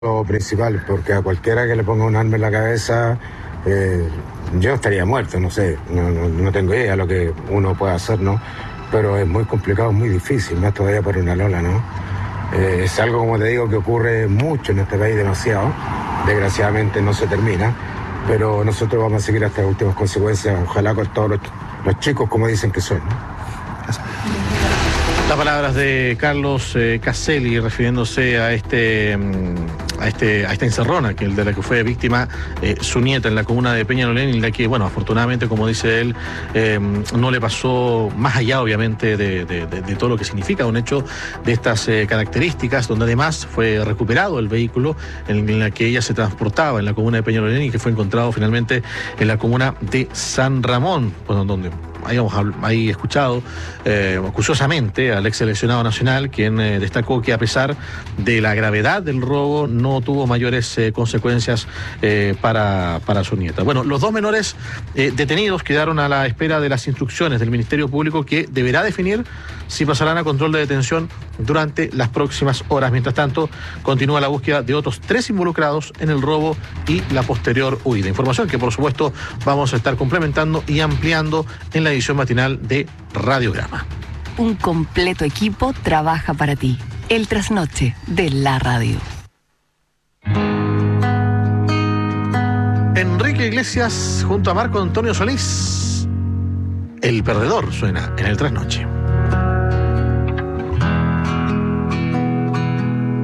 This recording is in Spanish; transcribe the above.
Lo principal, porque a cualquiera que le ponga un arma en la cabeza, yo estaría muerto, no sé, no tengo idea de lo que uno puede hacer, ¿no? Pero es muy complicado, muy difícil, más todavía por una lola, ¿no? Es algo, como te digo, que ocurre mucho en este país, demasiado. Desgraciadamente no se termina, pero nosotros vamos a seguir hasta las últimas consecuencias, ojalá con todos los chicos, como dicen que son, ¿no? Las palabras de Carlos Caselli refiriéndose a esta encerrona de la que fue víctima su nieta en la comuna de Peñalolén, y la que, bueno, afortunadamente, como dice él, no le pasó más allá, obviamente, de todo lo que significa un hecho de estas características, donde además fue recuperado el vehículo en la que ella se transportaba en la comuna de Peñalolén y que fue encontrado finalmente en la comuna de San Ramón, bueno, donde habíamos ahí escuchado acuciosamente al ex seleccionado nacional, quien destacó que a pesar de la gravedad del robo no tuvo mayores consecuencias para su nieta. Bueno, los dos menores detenidos quedaron a la espera de las instrucciones del Ministerio Público, que deberá definir si pasarán a control de detención durante las próximas horas. Mientras tanto, continúa la búsqueda de otros 3 involucrados en el robo y la posterior huida. Información que, por supuesto, vamos a estar complementando y ampliando en la edición matinal de Radiograma. Un completo equipo trabaja para ti. El trasnoche de la radio. Enrique Iglesias junto a Marco Antonio Solís. El perdedor suena en el trasnoche.